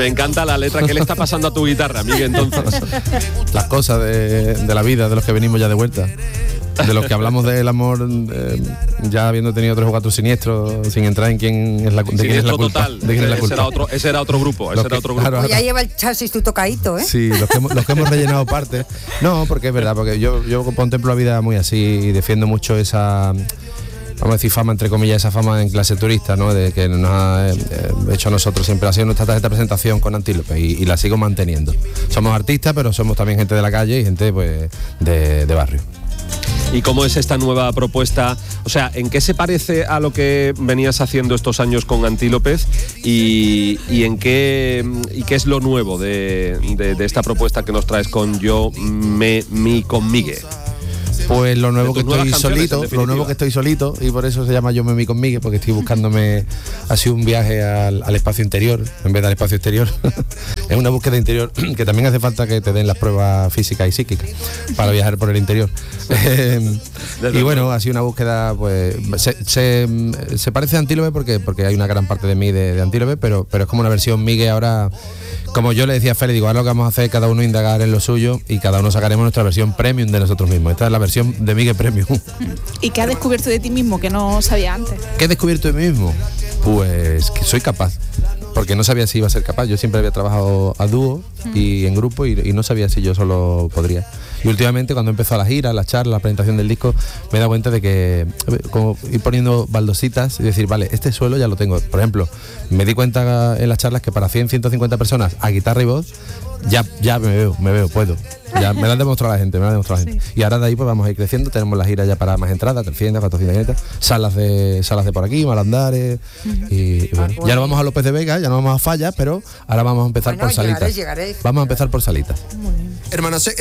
Me encanta la letra. ¿Qué le está pasando a tu guitarra, Miguel, entonces? Las cosas de la vida, de los que venimos ya de vuelta. De los que hablamos del amor, ya habiendo tenido 3 o 4 siniestros, sin entrar en quién es la culpa. Total. De quién es la culpa. Ese era otro grupo. Claro, pues ya lleva el chasis tu tocadito, ¿eh? Sí, los que hemos rellenado parte. No, porque es verdad, porque yo contemplo la vida muy así y defiendo mucho esa, vamos a decir, fama, entre comillas, esa fama en clase turista, ¿no? De que nos ha hecho a nosotros siempre, ha sido nuestra tarjeta de presentación con Antílope y la sigo manteniendo. Somos artistas, pero somos también gente de la calle y gente pues de barrio. ¿Y cómo es esta nueva propuesta? O sea, ¿en qué se parece a lo que venías haciendo estos años con Antílopez y en qué es lo nuevo de esta propuesta que nos traes con Yo, Mi, con Migue? Pues lo nuevo que estoy solito y por eso se llama Yo, Mi, con Migue, porque estoy buscándome así un viaje al espacio interior en vez del espacio exterior. Es una búsqueda interior que también hace falta que te den las pruebas físicas y psíquicas para viajar por el interior. Y bueno, ha sido una búsqueda, pues se parece a Antílope porque hay una gran parte de mí de Antílope, pero es como una versión Migue ahora. Como yo le decía a Félix, digo, ahora lo que vamos a hacer es cada uno indagar en lo suyo y cada uno sacaremos nuestra versión premium de nosotros mismos. Esta es la versión de Migue Premium. ¿Y qué has descubierto de ti mismo que no sabía antes? ¿Qué he descubierto de mí mismo? Pues que soy capaz, porque no sabía si iba a ser capaz. Yo siempre había trabajado a dúo y en grupo y no sabía si yo solo podría. Y últimamente, cuando empezó la gira, la charla, la presentación del disco, me he dado cuenta de que como ir poniendo baldositas y decir, vale, este suelo ya lo tengo. Por ejemplo, me di cuenta en las charlas que para 100, 150 personas a guitarra y voz ya me veo, puedo. Ya me lo han demostrado la gente, Sí. Y ahora de ahí pues vamos a ir creciendo, tenemos la gira ya para más entradas, 300, 400, salas de por aquí, Malandares, y bueno. Ya no vamos a López de Vega, ya no vamos a Fallas, pero ahora vamos a empezar por salitas. Llegaré. Vamos a empezar por salitas. Hermanos,